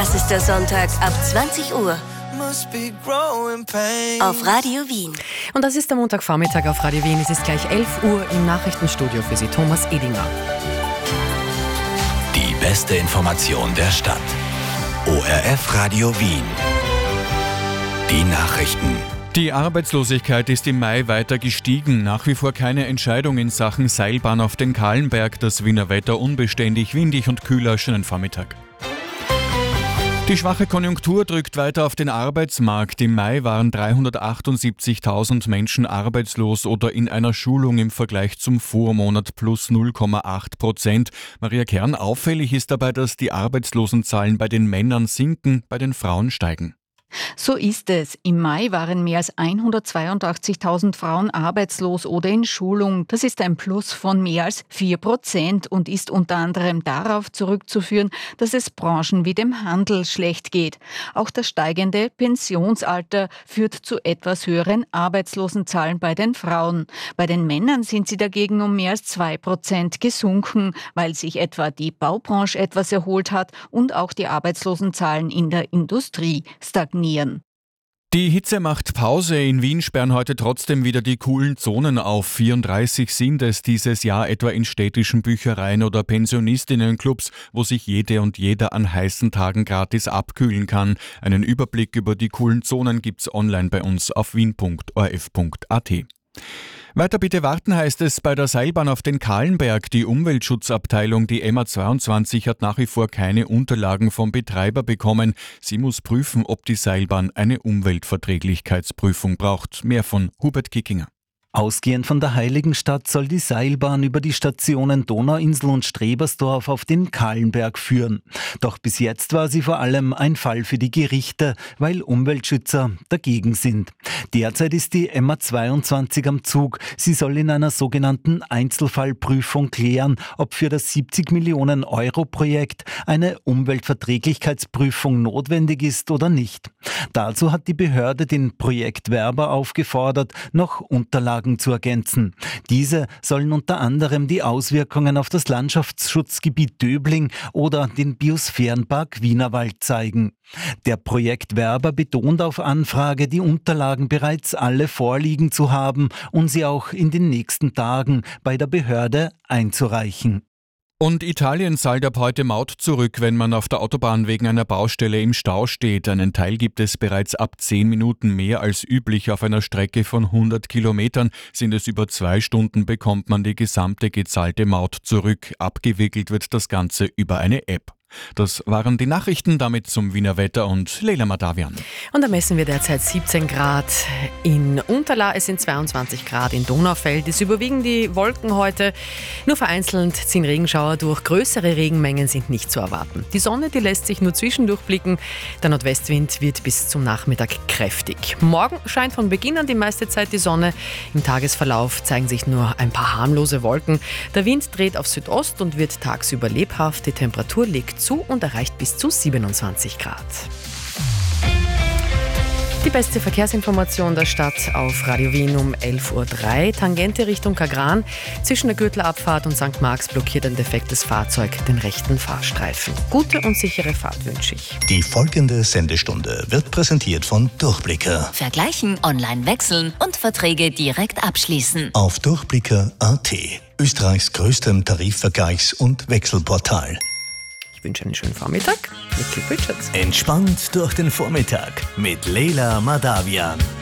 Das ist der Sonntag ab 20 Uhr. Auf Radio Wien. Und das ist der Montagvormittag auf Radio Wien. Es ist gleich 11 Uhr im Nachrichtenstudio für Sie, Thomas Edinger. Die beste Information der Stadt. ORF Radio Wien. Die Nachrichten. Die Arbeitslosigkeit ist im Mai weiter gestiegen. Nach wie vor keine Entscheidung in Sachen Seilbahn auf den Kahlenberg. Das Wiener Wetter unbeständig, windig und kühler. Schönen Vormittag. Die schwache Konjunktur drückt weiter auf den Arbeitsmarkt. Im Mai waren 378.000 Menschen arbeitslos oder in einer Schulung im Vergleich zum Vormonat plus 0,8%. Maria Kern, auffällig ist dabei, dass die Arbeitslosenzahlen bei den Männern sinken, bei den Frauen steigen. So ist es. Im Mai waren mehr als 182.000 Frauen arbeitslos oder in Schulung. Das ist ein Plus von mehr als 4% und ist unter anderem darauf zurückzuführen, dass es Branchen wie dem Handel schlecht geht. Auch das steigende Pensionsalter führt zu etwas höheren Arbeitslosenzahlen bei den Frauen. Bei den Männern sind sie dagegen um mehr als 2% gesunken, weil sich etwa die Baubranche etwas erholt hat und auch die Arbeitslosenzahlen in der Industrie stagnieren. Die Hitze macht Pause. In Wien sperren heute trotzdem wieder die coolen Zonen auf. 34 sind es dieses Jahr, etwa in städtischen Büchereien oder Pensionistinnenclubs, wo sich jede und jeder an heißen Tagen gratis abkühlen kann. Einen Überblick über die coolen Zonen gibt's online bei uns auf wien.orf.at. Weiter bitte warten, heißt es bei der Seilbahn auf den Kahlenberg. Die Umweltschutzabteilung, die MA22, hat nach wie vor keine Unterlagen vom Betreiber bekommen. Sie muss prüfen, ob die Seilbahn eine Umweltverträglichkeitsprüfung braucht. Mehr von Hubert Kickinger. Ausgehend von der Heiligenstadt soll die Seilbahn über die Stationen Donauinsel und Strebersdorf auf den Kahlenberg führen. Doch bis jetzt war sie vor allem ein Fall für die Gerichte, weil Umweltschützer dagegen sind. Derzeit ist die MA22 am Zug. Sie soll in einer sogenannten Einzelfallprüfung klären, ob für das 70 Millionen Euro Projekt eine Umweltverträglichkeitsprüfung notwendig ist oder nicht. Dazu hat die Behörde den Projektwerber aufgefordert, noch Unterlagen zu ergänzen. Diese sollen unter anderem die Auswirkungen auf das Landschaftsschutzgebiet Döbling oder den Biosphärenpark Wienerwald zeigen. Der Projektwerber betont auf Anfrage, die Unterlagen bereits alle vorliegen zu haben und sie auch in den nächsten Tagen bei der Behörde einzureichen. Und Italien zahlt ab heute Maut zurück, wenn man auf der Autobahn wegen einer Baustelle im Stau steht. Einen Teil gibt es bereits ab 10 Minuten mehr als üblich. Auf einer Strecke von 100 Kilometern sind es über 2 Stunden, bekommt man die gesamte gezahlte Maut zurück. Abgewickelt wird das Ganze über eine App. Das waren die Nachrichten, damit zum Wiener Wetter und Leila Madavian. Und da messen wir derzeit 17 Grad in Unterla, es sind 22 Grad in Donaufeld. Es überwiegen die Wolken heute. Nur vereinzelt ziehen Regenschauer durch. Größere Regenmengen sind nicht zu erwarten. Die Sonne, die lässt sich nur zwischendurch blicken. Der Nordwestwind wird bis zum Nachmittag kräftig. Morgen scheint von Beginn an die meiste Zeit die Sonne. Im Tagesverlauf zeigen sich nur ein paar harmlose Wolken. Der Wind dreht auf Südost und wird tagsüber lebhaft. Die Temperatur liegt zu und erreicht bis zu 27 Grad. Die beste Verkehrsinformation der Stadt auf Radio Wien um 11.03 Uhr. Tangente Richtung Kagran. Zwischen der Gürtelabfahrt und St. Marx blockiert ein defektes Fahrzeug den rechten Fahrstreifen. Gute und sichere Fahrt wünsche ich. Die folgende Sendestunde wird präsentiert von Durchblicker. Vergleichen, online wechseln und Verträge direkt abschließen. Auf durchblicker.at. Österreichs größtem Tarifvergleichs- und Wechselportal. Ich wünsche einen schönen Vormittag mit Cliff Richards. Entspannt durch den Vormittag mit Leila Madavian.